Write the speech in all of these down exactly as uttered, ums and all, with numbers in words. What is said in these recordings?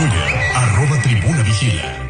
Twitter, arroba Tribuna Vigila.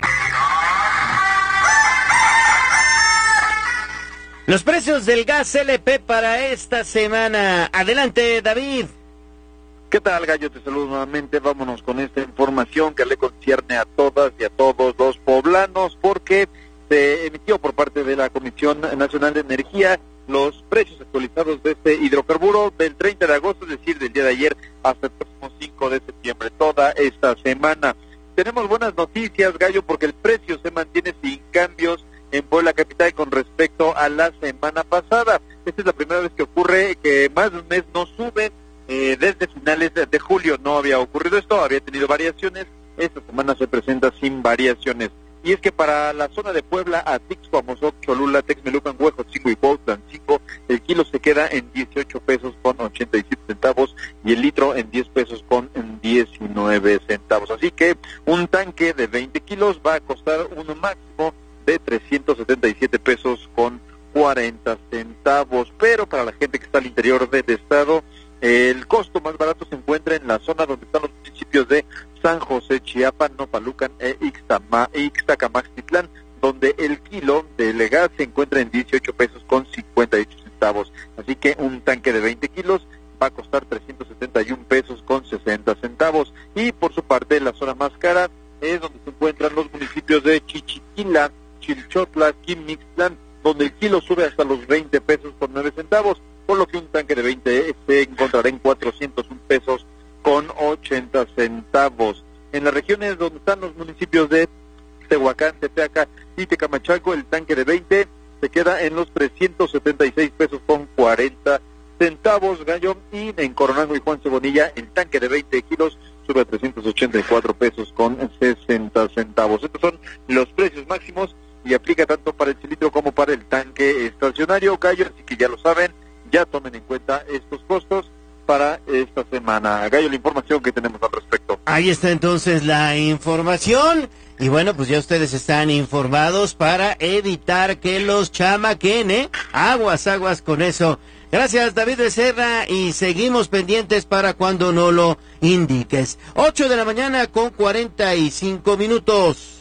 Los precios del gas L P para esta semana. Adelante, David. ¿Qué tal, Gallo? Te saludo nuevamente. Vámonos con esta información que le concierne a todas y a todos los poblanos, porque se emitió por parte de la Comisión Nacional de Energía los precios actualizados de este hidrocarburo del treinta de agosto, es decir, del día de ayer hasta el próximo cinco de septiembre, toda esta semana. Tenemos buenas noticias, Gallo, porque el precio se mantiene sin cambios en Puebla Capital con respecto a la semana pasada. Esta es la primera vez que ocurre que más de un mes no sube. Eh, desde finales de julio no había ocurrido esto, había tenido variaciones. Esta semana se presenta sin variaciones. Y es que para la zona de Puebla, Atixco, Amozoc, Cholula, Texmelucan, Huejotzingo y Cuautlan cinco, el kilo se queda en dieciocho pesos con ochenta y siete centavos y el litro en diez pesos con diecinueve centavos. Así que un tanque de veinte kilos va a costar un máximo de trescientos setenta y siete pesos con cuarenta centavos. Pero para la gente que está al interior del estado, el costo más barato se encuentra en la zona donde están los municipios de San José, Chiapan, Nopalucan e Ixtama, Ixtacamaxtitlán, donde el kilo de gas se encuentra en dieciocho pesos con cincuenta y ocho centavos. Así que un tanque de veinte kilos va a costar trescientos setenta y un pesos con sesenta centavos. Y por su parte, la zona más cara es donde se encuentran los municipios de Chichiquila, Chilchotla, Quimixtlán, donde el kilo sube hasta los veinte pesos con nueve centavos, por lo que un tanque de veinte se encontrará en cuatrocientos un pesos con ochenta centavos. En las regiones donde están los municipios de Tehuacán, Tepeaca y Tecamachalco, el tanque de veinte se queda en los trescientos setenta y seis pesos con cuarenta centavos, Gallo, y en Coronango y Juan Cebonilla el tanque de veinte kilos sube a trescientos ochenta y cuatro pesos con sesenta centavos. Estos son los precios máximos y aplica tanto para el cilindro como para el tanque estacionario, Gallo, así que ya lo saben, ya tomen en cuenta estos costos para esta semana. Gallo, la información que tenemos al respecto. Ahí está entonces la información. Y bueno, pues ya ustedes están informados para evitar que los chamaquen, ¿eh? Aguas, aguas con eso. Gracias, David Becerra, y seguimos pendientes para cuando no lo indiques. Ocho de la mañana con cuarenta y cinco minutos.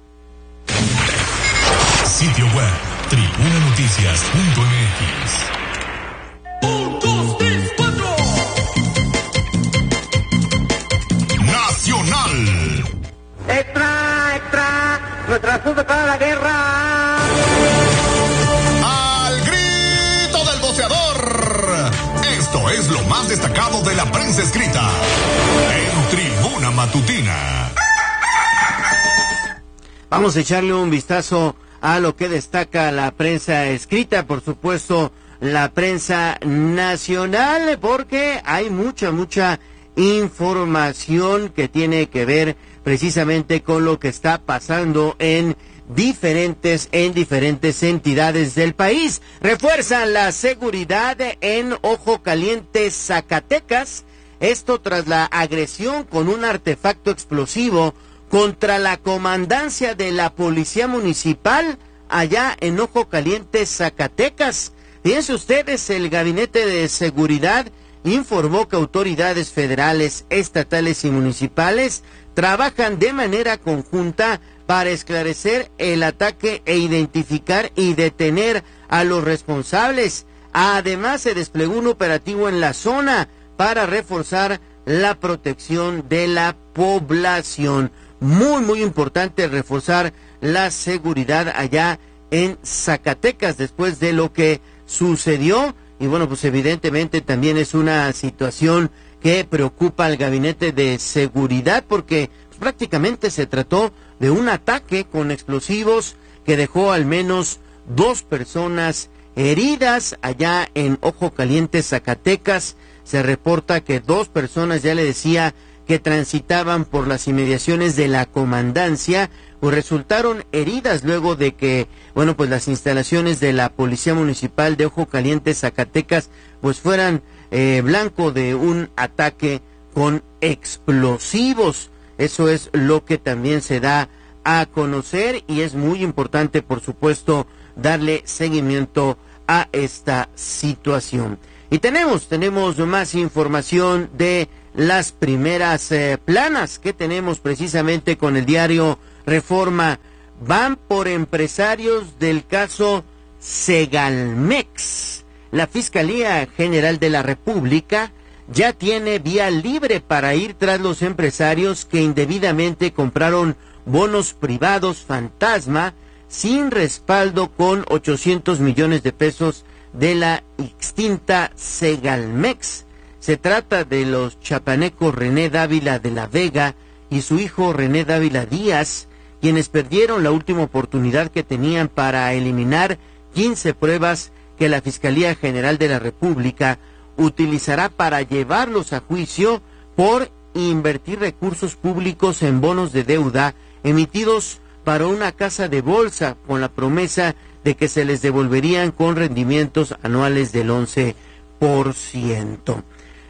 Sitio web, tribuna noticias punto m x. Un, dos, tres, cuatro. Nacional. Extra, extra, nuestra sube para la guerra. Al grito del voceador. Esto es lo más destacado de la prensa escrita en Tribuna Matutina. Vamos a echarle un vistazo a lo que destaca la prensa escrita, por supuesto, la prensa nacional, porque hay mucha, mucha información que tiene que ver precisamente con lo que está pasando en diferentes, en diferentes entidades del país. Refuerzan la seguridad en Ojo Caliente, Zacatecas, esto tras la agresión con un artefacto explosivo contra la comandancia de la Policía Municipal allá en Ojo Caliente, Zacatecas. Fíjense ustedes, el Gabinete de Seguridad informó que autoridades federales, estatales y municipales trabajan de manera conjunta para esclarecer el ataque e identificar y detener a los responsables. Además, se desplegó un operativo en la zona para reforzar la protección de la población. Muy, muy importante reforzar la seguridad allá en Zacatecas después de lo que sucedió. Y bueno, pues evidentemente también es una situación que preocupa al Gabinete de Seguridad porque pues, prácticamente se trató de un ataque con explosivos que dejó al menos dos personas heridas allá en Ojo Caliente, Zacatecas. Se reporta que dos personas, ya le decía, que transitaban por las inmediaciones de la comandancia, pues resultaron heridas luego de que, bueno, pues las instalaciones de la Policía Municipal de Ojo Caliente, Zacatecas, pues fueran eh, blanco de un ataque con explosivos. Eso es lo que también se da a conocer y es muy importante, por supuesto, darle seguimiento a esta situación. Y tenemos, tenemos más información de las primeras eh, planas que tenemos precisamente con el diario Reforma. Van por empresarios del caso Segalmex. La Fiscalía General de la República ya tiene vía libre para ir tras los empresarios que indebidamente compraron bonos privados fantasma sin respaldo con ochocientos millones de pesos de la extinta Segalmex. Se trata de los chapanecos René Dávila de la Vega y su hijo René Dávila Díaz, quienes perdieron la última oportunidad que tenían para eliminar quince pruebas que la Fiscalía General de la República utilizará para llevarlos a juicio por invertir recursos públicos en bonos de deuda emitidos para una casa de bolsa con la promesa de que se les devolverían con rendimientos anuales del once por ciento.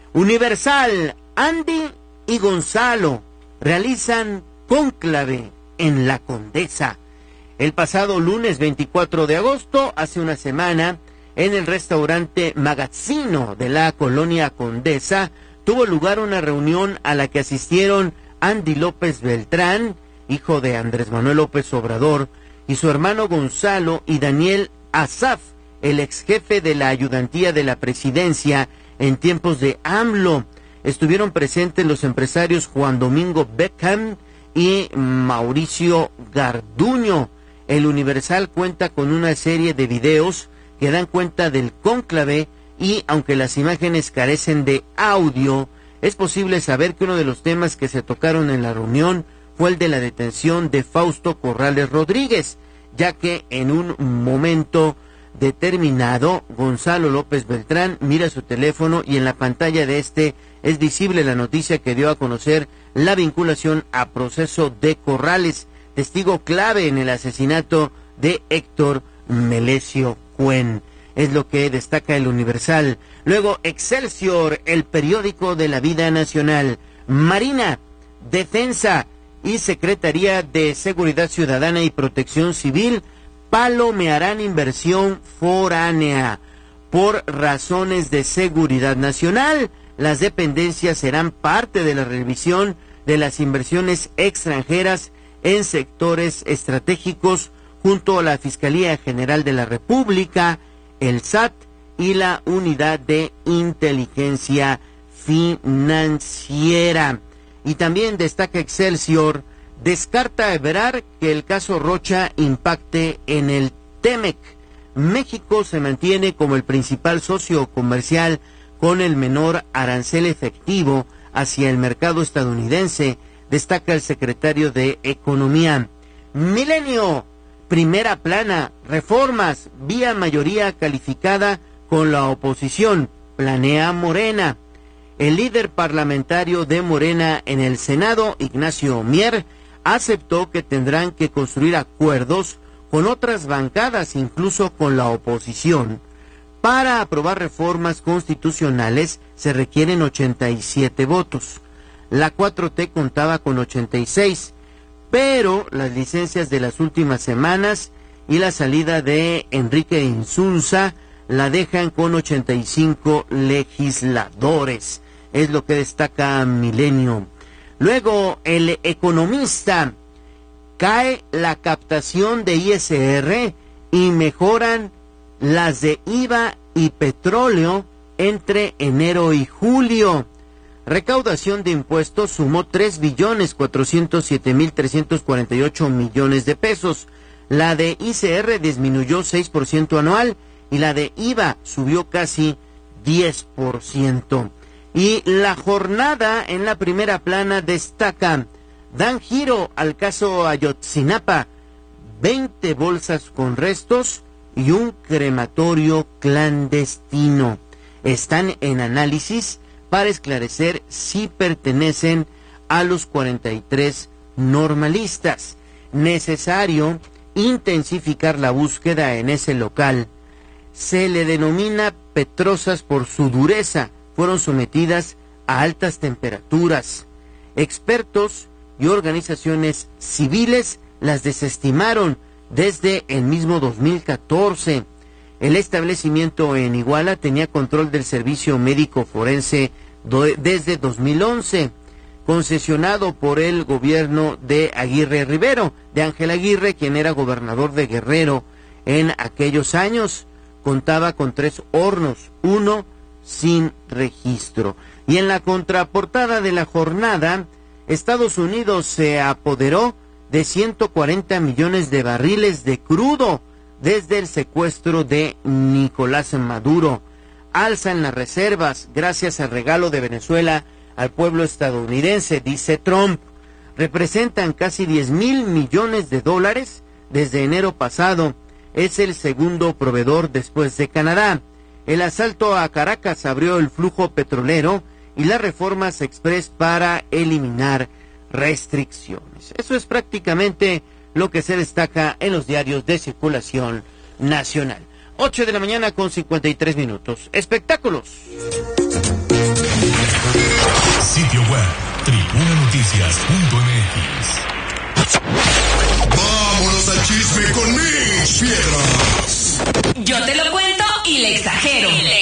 Universal, Andy y Gonzalo realizan cónclave en la Condesa. El pasado lunes veinticuatro de agosto, hace una semana, en el restaurante Magazzino de la colonia Condesa, tuvo lugar una reunión a la que asistieron Andy López Beltrán, hijo de Andrés Manuel López Obrador, y su hermano Gonzalo, y Daniel Asaf, el ex jefe de la ayudantía de la presidencia en tiempos de AMLO. Estuvieron presentes los empresarios Juan Domingo Beckham y Mauricio Garduño. El Universal cuenta con una serie de videos que dan cuenta del cónclave y, aunque las imágenes carecen de audio, es posible saber que uno de los temas que se tocaron en la reunión fue el de la detención de Fausto Corrales Rodríguez, ya que en un momento determinado Gonzalo López Beltrán mira su teléfono y en la pantalla de este es visible la noticia que dio a conocer la vinculación a proceso de Corrales, testigo clave en el asesinato de Héctor Melesio Cuen. Es lo que destaca el Universal. Luego Excelsior, el periódico de la vida nacional. Marina, Defensa y Secretaría de Seguridad Ciudadana y Protección Civil palomearán inversión foránea. Por razones de seguridad nacional, las dependencias serán parte de la revisión de las inversiones extranjeras en sectores estratégicos junto a la Fiscalía General de la República, el S A T y la Unidad de Inteligencia Financiera. Y también destaca Excelsior, descarta Ebrard que el caso Rocha impacte en el TEMEC. México se mantiene como el principal socio comercial con el menor arancel efectivo hacia el mercado estadounidense, destaca el secretario de Economía. Milenio, primera plana, reformas, vía mayoría calificada con la oposición, planea Morena. El líder parlamentario de Morena en el Senado, Ignacio Mier, aceptó que tendrán que construir acuerdos con otras bancadas, incluso con la oposición. Para aprobar reformas constitucionales se requieren ochenta y siete votos. La cuatro T contaba con ochenta y seis, pero las licencias de las últimas semanas y la salida de Enrique Insunza la dejan con ochenta y cinco legisladores. Es lo que destaca Milenio. Luego, El Economista, cae la captación de I S R y mejoran las de I V A y petróleo entre enero y julio. Recaudación de impuestos sumó tres billones cuatrocientos siete mil trescientos cuarenta y ocho millones de pesos. La de I C R disminuyó seis por ciento anual y la de I V A subió casi diez por ciento. Y La Jornada en la primera plana destaca, dan giro al caso Ayotzinapa, veinte bolsas con restos y un crematorio clandestino. Están en análisis para esclarecer si pertenecen a los cuarenta y tres normalistas. Necesario intensificar la búsqueda en ese local. Se le denomina petrosas por su dureza. Fueron sometidas a altas temperaturas. Expertos y organizaciones civiles las desestimaron desde el mismo dos mil catorce. El establecimiento en Iguala tenía control del servicio médico forense do, desde dos mil once, concesionado por el gobierno de Aguirre Rivero, de Ángel Aguirre, quien era gobernador de Guerrero en aquellos años. Contaba con tres hornos, uno sin registro. Y en la contraportada de la jornada, Estados Unidos se apoderó de ciento cuarenta millones de barriles de crudo desde el secuestro de Nicolás Maduro. Alzan las reservas gracias al regalo de Venezuela al pueblo estadounidense, dice Trump. Representan casi diez mil millones de dólares desde enero pasado. Es el segundo proveedor después de Canadá. El asalto a Caracas abrió el flujo petrolero y las reformas express para eliminar restricciones. Eso es prácticamente lo que se destaca en los diarios de circulación nacional. ocho de la mañana con cincuenta y tres minutos. Espectáculos. Sitio web, tribuna noticias punto m x. ¡Vámonos al chisme con Mitch Piedras! Yo te lo cuento y le exagero. Y le